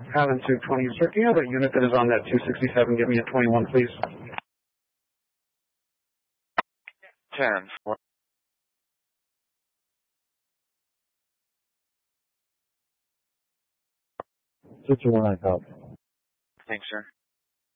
Island 220, sir, can you have a unit that is on that 267? Give me a 21, please. 10. 221, I called. Thanks, sir.